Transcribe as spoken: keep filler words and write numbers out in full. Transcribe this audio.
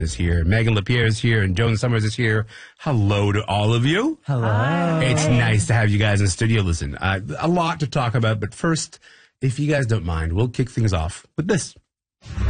is here. Megan LaPierre is here, and Joan Summers is here. Hello to all of you. Hello. Hi. It's nice to have you guys in the studio. Listen, uh, a lot to talk about, but first, if you guys don't mind, we'll kick things off with this.